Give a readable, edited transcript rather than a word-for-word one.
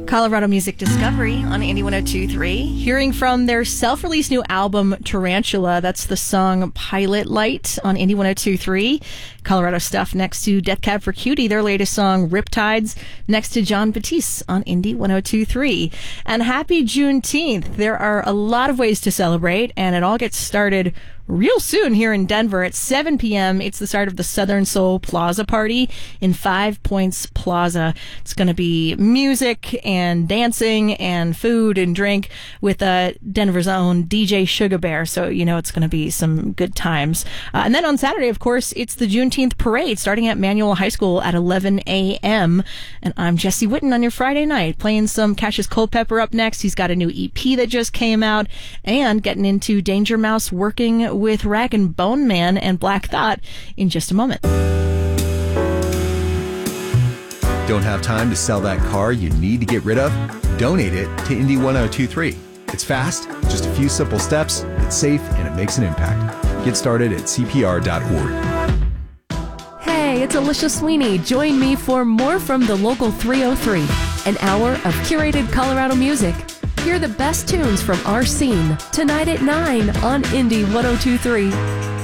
Colorado Music Discovery on Indie 102.3. Hearing from their self-released new album, Tarantula. That's the song Pilot Light on Indie 102.3. Colorado stuff next to Death Cab for Cutie, their latest song, Riptides, next to Jon Batiste on Indie 102.3. And happy Juneteenth. There are a lot of ways to celebrate, and it all gets started real soon here in Denver at 7 p.m. It's the start of the Southern Soul Plaza Party in 5 Points Plaza. It's going to be music and dancing and food and drink with Denver's own DJ Sugar Bear. So, you know, it's going to be some good times. And then on Saturday, of course, it's the Juneteenth parade starting at Manual High School at 11 a.m. And I'm Jesse Witten on your Friday night, playing some Cassius Culpepper up next. He's got a new EP that just came out, and getting into Danger Mouse working with Rag and Bone Man and Black Thought in just a moment. Don't have time to sell that car you need to get rid of? Donate it to Indie 102.3. It's fast, just a few simple steps, it's safe, and it makes an impact. Get started at CPR.org. Hey, it's Alicia Sweeney. Join me for more from the Local 303, an hour of curated Colorado music. Hear the best tunes from our scene tonight at 9 on Indie 102.3.